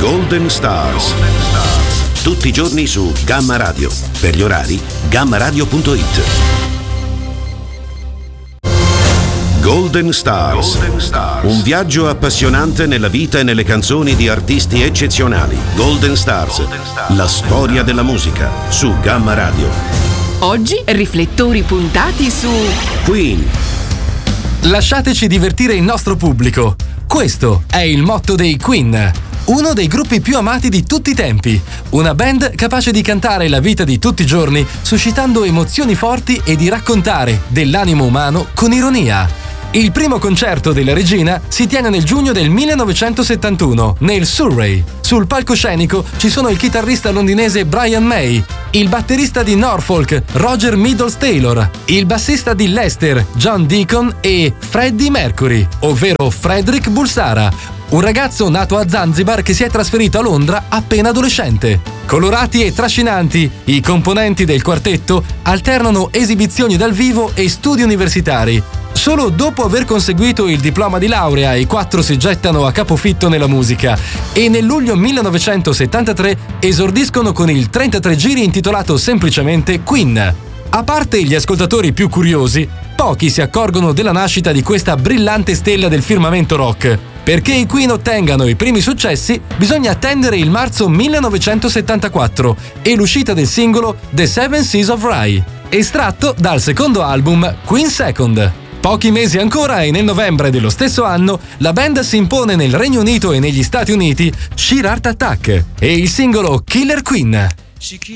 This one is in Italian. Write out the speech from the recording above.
Golden Stars. Tutti i giorni su Gamma Radio. Per gli orari, gammaradio.it. Golden Stars. Un viaggio appassionante nella vita e nelle canzoni di artisti eccezionali. Golden Stars. La storia della musica su Gamma Radio. Oggi riflettori puntati su Queen. Lasciateci divertire il nostro pubblico. Questo è il motto dei Queen, uno dei gruppi più amati di tutti i tempi. Una band capace di cantare la vita di tutti i giorni, suscitando emozioni forti e di raccontare dell'animo umano con ironia. Il primo concerto della regina si tiene nel giugno del 1971, nel Surrey. Sul palcoscenico ci sono il chitarrista londinese Brian May, il batterista di Norfolk, Roger Middles-Taylor, il bassista di Leicester, John Deacon e Freddie Mercury, ovvero Frederick Bulsara, un ragazzo nato a Zanzibar che si è trasferito a Londra appena adolescente. Colorati e trascinanti, i componenti del quartetto alternano esibizioni dal vivo e studi universitari. Solo dopo aver conseguito il diploma di laurea, i quattro si gettano a capofitto nella musica e nel luglio 1973 esordiscono con il 33 giri intitolato semplicemente Queen. A parte gli ascoltatori più curiosi, pochi si accorgono della nascita di questa brillante stella del firmamento rock. Perché i Queen ottengano i primi successi, bisogna attendere il marzo 1974 e l'uscita del singolo The Seven Seas of Rhye, estratto dal secondo album Queen Second. Pochi mesi ancora e nel novembre dello stesso anno la band si impone nel Regno Unito e negli Stati Uniti Sheer Heart Attack e il singolo Killer Queen.